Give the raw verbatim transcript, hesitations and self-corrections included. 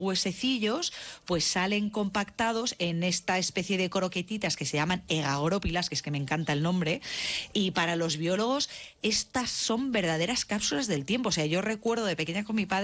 huesecillos pues salen compactados en esta especie de croquetitas que se llaman egagrópilas, que es que me encanta el nombre, y para los biólogos estas son verdaderas cápsulas del tiempo. O sea, yo recuerdo de pequeña con mi padre